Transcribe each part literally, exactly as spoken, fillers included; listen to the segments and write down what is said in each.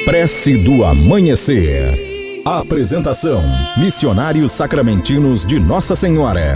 Prece do Amanhecer. Apresentação: Missionários Sacramentinos de Nossa Senhora.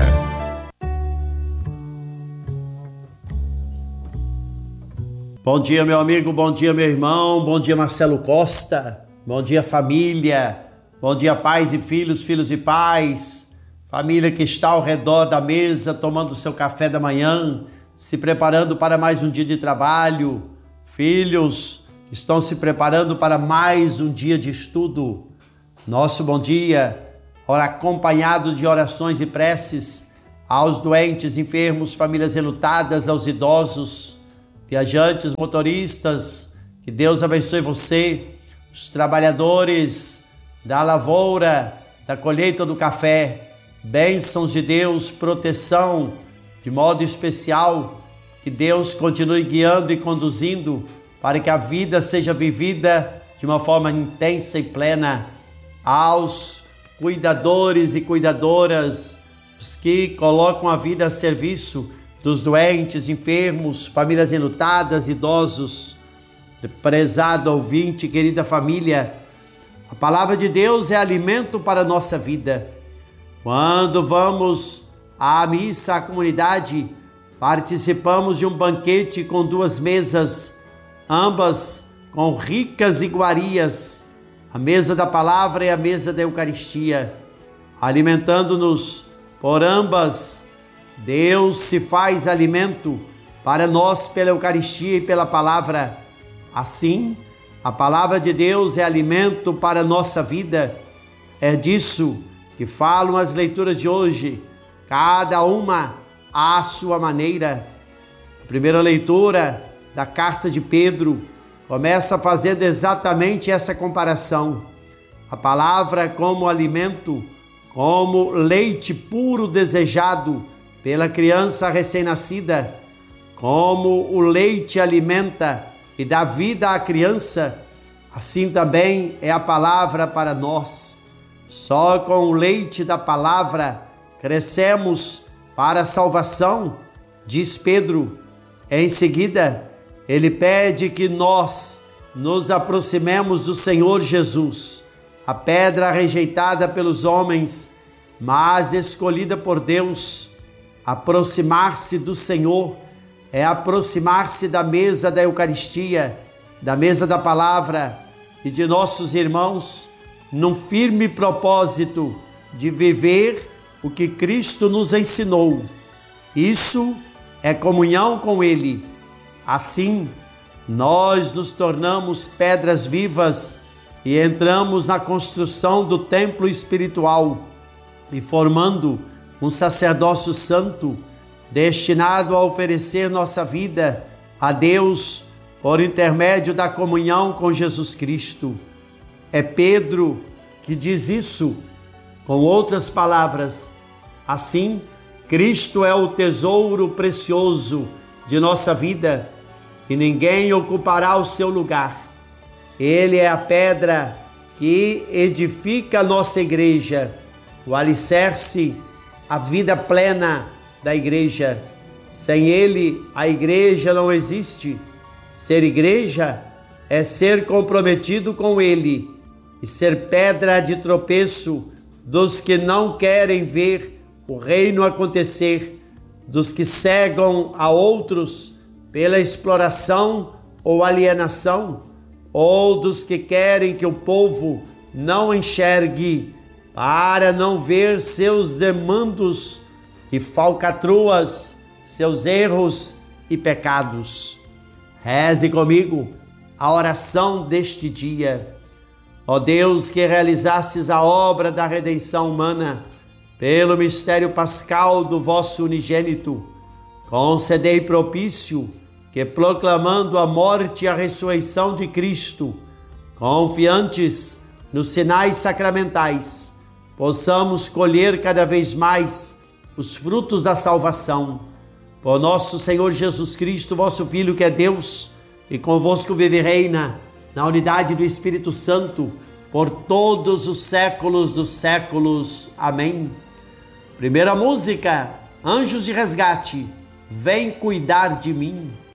Bom dia, meu amigo, bom dia, meu irmão, bom dia, Marcelo Costa, bom dia, família, bom dia, pais e filhos, filhos e pais, família que está ao redor da mesa, tomando seu café da manhã, se preparando para mais um dia de trabalho, filhos que estão se preparando para mais um dia de estudo. Nosso bom dia, ora acompanhado de orações e preces aos doentes, enfermos, famílias enlutadas, aos idosos, viajantes, motoristas, que Deus abençoe você, os trabalhadores da lavoura, da colheita do café, bênçãos de Deus, proteção de modo especial, que Deus continue guiando e conduzindo para que a vida seja vivida de uma forma intensa e plena. Aos cuidadores e cuidadoras, os que colocam a vida a serviço dos doentes, enfermos, famílias enlutadas, idosos. Prezado ouvinte, querida família, a palavra de Deus é alimento para a nossa vida. Quando vamos à missa, à comunidade, participamos de um banquete com duas mesas, ambas com ricas iguarias, a mesa da palavra e a mesa da Eucaristia, alimentando-nos por ambas. Deus se faz alimento para nós pela Eucaristia e pela palavra. Assim, a palavra de Deus é alimento para a nossa vida. É disso que falam as leituras de hoje, cada uma à sua maneira. A primeira leitura da carta de Pedro começa fazendo exatamente essa comparação. A palavra como alimento, como leite puro desejado pela criança recém-nascida, como o leite alimenta e dá vida à criança, assim também é a palavra para nós. Só com o leite da palavra crescemos para a salvação, diz Pedro. Em seguida, ele pede que nós nos aproximemos do Senhor Jesus, a pedra rejeitada pelos homens, mas escolhida por Deus. Aproximar-se do Senhor é aproximar-se da mesa da Eucaristia, da mesa da palavra e de nossos irmãos, num firme propósito de viver o que Cristo nos ensinou. Isso é comunhão com Ele. Assim, nós nos tornamos pedras vivas e entramos na construção do templo espiritual e formando um sacerdócio santo destinado a oferecer nossa vida a Deus por intermédio da comunhão com Jesus Cristo. É Pedro que diz isso com outras palavras. Assim, Cristo é o tesouro precioso de nossa vida e ninguém ocupará o seu lugar. Ele é a pedra que edifica a nossa igreja, o alicerce, a vida plena da igreja. Sem ele, a igreja não existe. Ser igreja é ser comprometido com ele e ser pedra de tropeço dos que não querem ver o reino acontecer, dos que cegam a outros pela exploração ou alienação, ou dos que querem que o povo não enxergue para não ver seus demandos e falcatruas, seus erros e pecados. Reze comigo a oração deste dia. Ó Deus, que realizastes a obra da redenção humana pelo mistério pascal do vosso unigênito, concedei propício que, proclamando a morte e a ressurreição de Cristo, confiantes nos sinais sacramentais, possamos colher cada vez mais os frutos da salvação. Por nosso Senhor Jesus Cristo, vosso Filho, que é Deus, e convosco vive e reina, na unidade do Espírito Santo, por todos os séculos dos séculos. Amém. Primeira música, Anjos de Resgate, vem cuidar de mim.